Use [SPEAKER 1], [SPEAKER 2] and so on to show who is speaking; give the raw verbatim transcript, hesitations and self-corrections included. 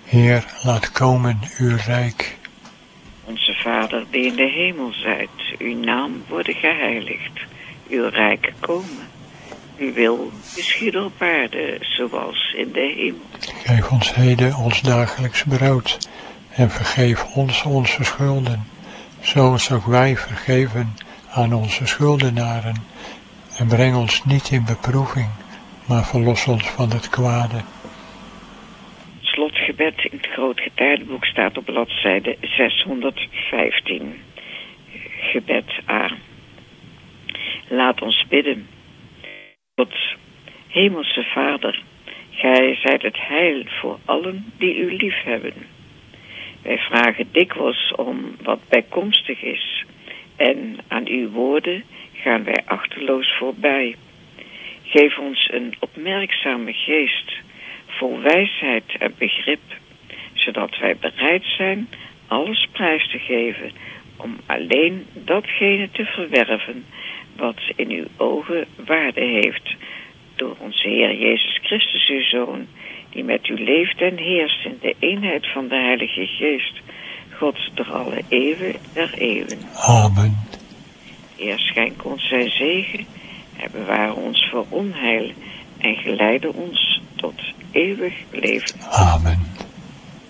[SPEAKER 1] Heer, laat komen uw rijk.
[SPEAKER 2] Onze Vader die in de hemel zijt, uw naam worden geheiligd, uw rijk komen. Uw wil geschieden op aarde, zoals in de hemel.
[SPEAKER 1] Geef ons heden ons dagelijks brood en vergeef ons onze schulden, zoals ook wij vergeven aan onze schuldenaren. En breng ons niet in beproeving, maar verlos ons van het kwade.
[SPEAKER 2] Slotgebed in het Groot Getijdenboek staat op bladzijde zeshonderdvijftien. Gebed A. Laat ons bidden. God, Hemelse Vader, gij zijt het heil voor allen die u lief hebben. Wij vragen dikwijls om wat bijkomstig is, en aan uw woorden gaan wij achterloos voorbij. Geef ons een opmerkzame geest, vol wijsheid en begrip, zodat wij bereid zijn alles prijs te geven, om alleen datgene te verwerven wat in uw ogen waarde heeft, door onze Heer Jezus Christus, uw Zoon, die met u leeft en heerst in de eenheid van de Heilige Geest, God door alle eeuwen der eeuwen.
[SPEAKER 1] Amen.
[SPEAKER 2] Heer, schenk ons zijn zegen en bewaar ons voor onheil en geleide ons tot eeuwig leven.
[SPEAKER 1] Amen.